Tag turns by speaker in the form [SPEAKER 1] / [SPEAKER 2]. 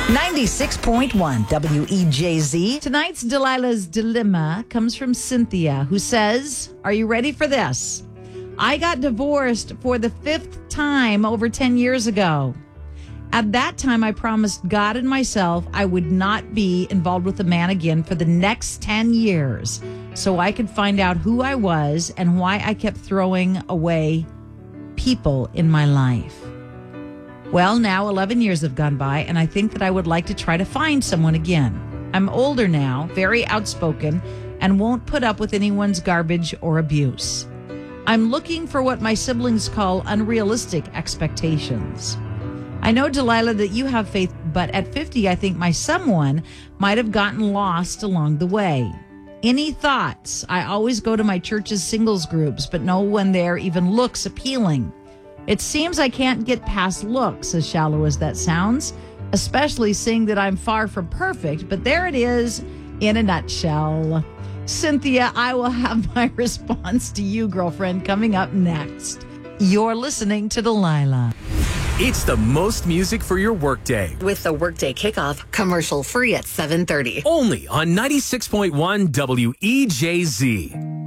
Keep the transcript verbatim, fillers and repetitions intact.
[SPEAKER 1] ninety-six point one W E J Z. Tonight's Delilah's Dilemma comes from Cynthia, who says, are you ready for this? I got divorced for the fifth time over ten years ago. At that time, I promised God and myself I would not be involved with a man again for the next ten years so I could find out who I was and why I kept throwing away people in my life. Well, now eleven years have gone by, and I think that I would like to try to find someone again. I'm older now, very outspoken, and won't put up with anyone's garbage or abuse. I'm looking for what my siblings call unrealistic expectations. I know, Delilah, that you have faith, but at fifty, I think my someone might have gotten lost along the way. Any thoughts? I always go to my church's singles groups, but no one there even looks appealing. It seems I can't get past looks, as shallow as that sounds, especially seeing that I'm far from perfect, but there it is in a nutshell. Cynthia, I will have my response to you, girlfriend, coming up next. You're listening to Delilah.
[SPEAKER 2] It's the most music for your workday.
[SPEAKER 3] With the Workday Kickoff, commercial free at seven thirty.
[SPEAKER 2] Only on ninety-six point one W E J Z.